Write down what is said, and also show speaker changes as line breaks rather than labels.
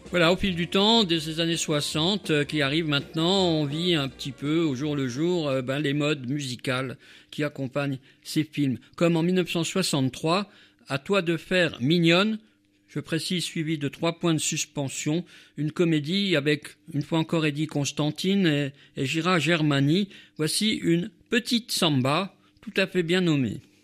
Voilà, au fil du temps, de ces années 60 qui arrivent maintenant, on vit un petit peu au jour le jour les modes musicales qui accompagnent ces films. Comme en 1963, À toi de faire Mignonne, je précise suivi de 3 points de suspension, une comédie avec, une fois encore Eddie Constantine et Gira Germani. Voici une petite samba tout à fait bien nommée.